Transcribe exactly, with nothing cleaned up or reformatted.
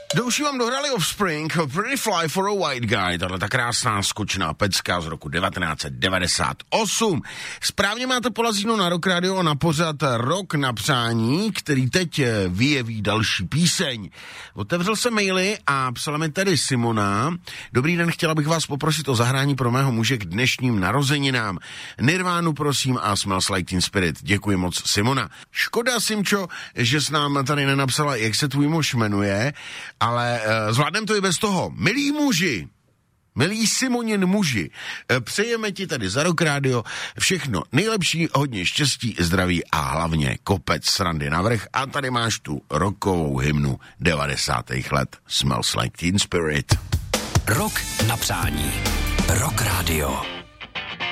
Douší vám dohrali Offspring, Pretty Fly for a White Guy, tahle ta krásná skočná pecka z roku devatenáct set devadesát osm. Správně máte polazíno na Rock Radio a na pořad Rok na přání, který teď vyjeví další píseň. Otevřel se maily a psala mi tady Simona. Dobrý den, chtěla bych vás poprosit o zahrání pro mého muže k dnešním narozeninám. Nirvánu prosím a Smells Like Teen Spirit. Děkuji moc, Simona. Škoda, Simčo, že s nám tady nenapsala, jak se tvůj muž jmenuje, ale uh, zvládnem to i bez toho. Milí muži, milí Simonin muži, uh, přejeme ti tady za Rock Radio všechno nejlepší, hodně štěstí, zdraví a hlavně kopec srandy navrch. A tady máš tu rockovou hymnu devadesátých let Smells Like Teen Spirit. Rok na přání. Rock Radio.